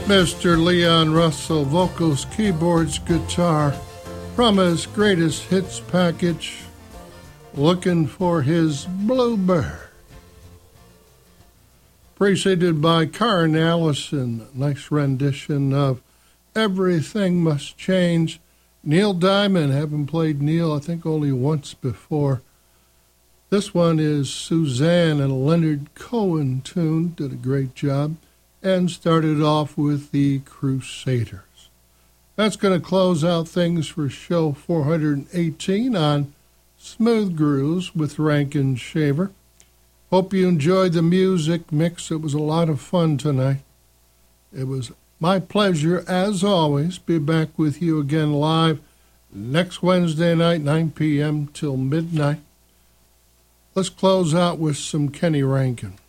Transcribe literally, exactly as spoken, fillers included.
Mister Leon Russell, vocals, keyboards, guitar, from his greatest hits package, Looking for His Bluebird. Preceded by Karen Allison, nice rendition of Everything Must Change. Neil Diamond, haven't played Neil, I think only once before. This one is Suzanne and a Leonard Cohen tune, did a great job, and started off with the Crusaders. That's going to close out things for show four hundred eighteen on Smooth Grooves with Rankin Shaver. Hope you enjoyed the music mix. It was a lot of fun tonight. It was my pleasure, as always, be back with you again live next Wednesday night, nine p.m. till midnight. Let's close out with some Kenny Rankin.